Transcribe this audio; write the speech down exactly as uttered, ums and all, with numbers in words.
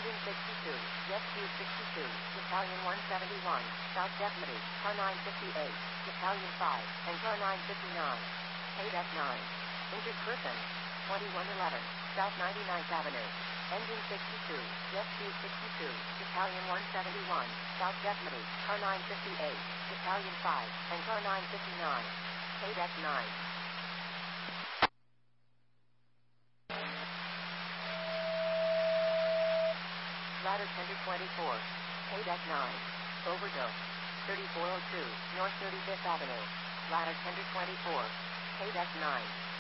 Engine sixty-two, Jet Q sixty-two, Battalion one seventy-one, South Deputy, Car nine fifty-eight, Battalion five, and Car nine fifty-nine. Paid F nine. Injured person, twenty-one eleven, South ninety-ninth Avenue. Engine sixty-two, Jet Q sixty-two, Battalion one seventy-one, South Deputy, Car nine fifty-eight, Battalion five, and Car nine fifty-nine. Paid F nine. Ladder Tender twenty-four. Paid F nine. Overdose. thirty-four oh two, North thirty-fifth Avenue. Ladder Tender twenty-four. Paid F nine.